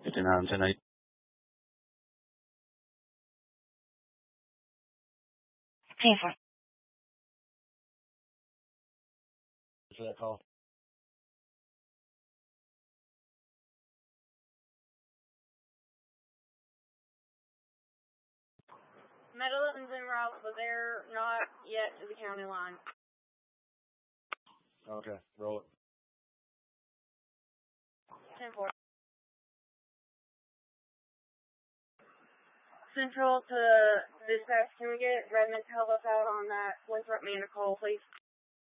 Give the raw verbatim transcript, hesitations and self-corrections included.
fifty-nine, ten eight. ten four. For that call. Medallions en route, but they're not yet to the county line. Okay, roll it. ten four. Central to dispatch, can we get Redmond to help us out on that Winthrop Manor call, please?